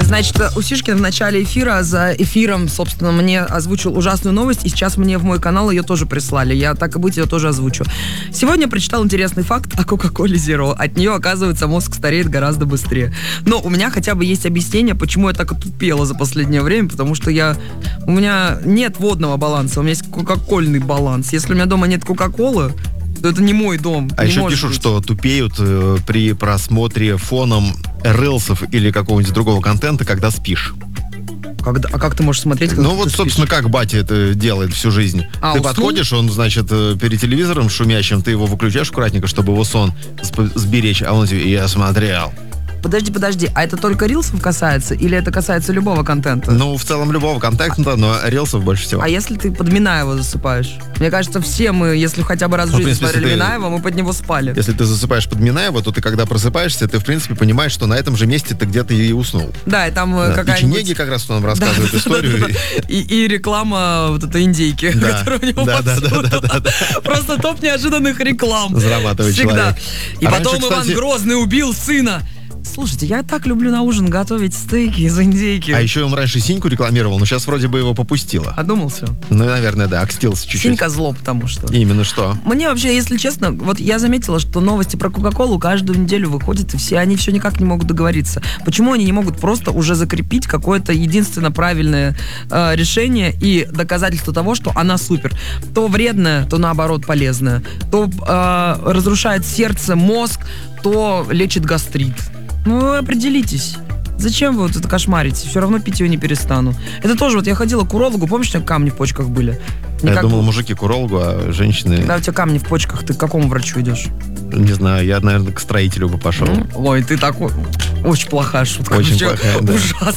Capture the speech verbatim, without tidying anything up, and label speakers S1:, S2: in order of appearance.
S1: Значит, Усишкин в начале эфира за эфиром, собственно, мне озвучил ужасную новость, и сейчас мне в мой канал ее тоже прислали. Я, так и быть, ее тоже озвучу. Сегодня я прочитал интересный факт о Coca-Cola Zero. От нее, оказывается, мозг стареет гораздо быстрее. Но у меня хотя бы есть объяснение, почему я так отупела за последнее время, потому что я... У меня нет водного баланса, у меня есть кока-кольный баланс. Если у меня дома нет Кока-Колы, то это не мой дом.
S2: А еще пишут, быть. что тупеют э, при просмотре фоном рилсов или какого-нибудь другого контента, когда спишь.
S1: Когда, а как ты можешь смотреть, когда
S2: Ну
S1: ты
S2: вот,
S1: спишь?
S2: собственно, как батя это делает всю жизнь.
S1: А,
S2: ты
S1: уснул?
S2: подходишь, он, значит, перед телевизором шумящим, ты его выключаешь аккуратненько, чтобы его сон сберечь, а он тебе: я смотрел.
S1: Подожди, подожди, а это только рилсов касается или это касается любого контента?
S2: Ну, в целом любого контента, но рилсов больше всего.
S1: А если ты под Минаева засыпаешь? Мне кажется, все мы, если хотя бы раз в
S2: Ну, в
S1: жизни
S2: принципе,
S1: смотрели
S2: если ты-
S1: Минаева, мы под него спали.
S2: Если ты засыпаешь под Минаева, то ты, когда просыпаешься, ты, в принципе, понимаешь, что на этом же месте ты где-то и уснул.
S1: Да, и там
S2: Да.
S1: какая-нибудь...
S2: Печенеги как раз нам рассказывают
S1: Да,
S2: историю.
S1: да, да, да. И, и реклама вот этой индейки,
S2: Да.
S1: которая у него
S2: Да, да, да,
S1: повсюду.
S2: да, да, да.
S1: Просто топ неожиданных реклам.
S2: Зарабатывает
S1: Всегда.
S2: человек.
S1: И
S2: А
S1: потом
S2: раньше,
S1: Иван
S2: кстати-
S1: Грозный убил сына. Слушайте, я так люблю на ужин готовить стейки из индейки.
S2: А еще он раньше Синьку рекламировал, но сейчас вроде бы его попустило.
S1: Одумался.
S2: Ну, наверное, да, окстился чуть-чуть.
S1: Синька зло, потому что.
S2: Именно что.
S1: Мне вообще, если честно, вот я заметила, что новости про Кока-Колу каждую неделю выходят, и все они все никак не могут договориться. Почему они не могут просто уже закрепить какое-то единственно правильное э, решение и доказательство того, что она супер. То вредная, то наоборот полезная. То э, разрушает сердце, мозг, то лечит гастрит. Ну, вы определитесь. Зачем вы вот это кошмарите? Все равно пить ее не перестану. Это тоже, вот я ходила к урологу, помнишь, у меня камни в почках были?
S2: Я
S1: Никак-
S2: думал, мужики к урологу, а женщины...
S1: Когда у тебя камни в почках, ты к какому врачу идешь?
S2: Не знаю, я, наверное, к строителю бы пошел.
S1: Ой, ты такой... Очень плохая шутка.
S2: Очень
S1: Вообще
S2: плохая, да.
S1: Ужасная.